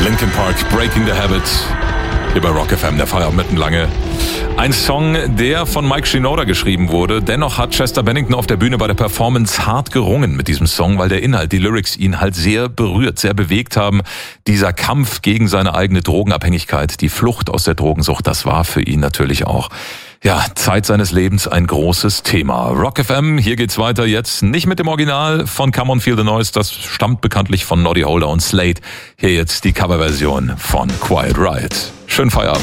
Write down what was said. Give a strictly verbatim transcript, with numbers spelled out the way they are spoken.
Linkin Park, Breaking the Habit. Hier bei Rock F M, der Feierabend mitten lange. Ein Song, der von Mike Shinoda geschrieben wurde. Dennoch hat Chester Bennington auf der Bühne bei der Performance hart gerungen mit diesem Song, weil der Inhalt, die Lyrics ihn halt sehr berührt, sehr bewegt haben. Dieser Kampf gegen seine eigene Drogenabhängigkeit, die Flucht aus der Drogensucht, das war für ihn natürlich auch, ja, Zeit seines Lebens ein großes Thema. Rock F M, hier geht's weiter jetzt nicht mit dem Original von Come On Feel the Noise, das stammt bekanntlich von Noddy Holder und Slade. Hier jetzt die Coverversion von Quiet Riot. Schönen Feierabend.